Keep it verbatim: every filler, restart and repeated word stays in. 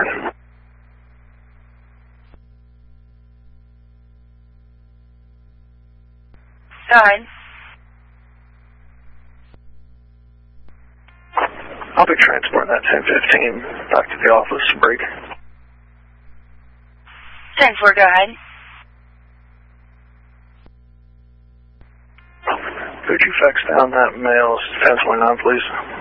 ten. Go ahead. I'll be transporting that ten fifteen back to the office break. ten four, go ahead. Could you fax down that mail ten twenty-nine, please?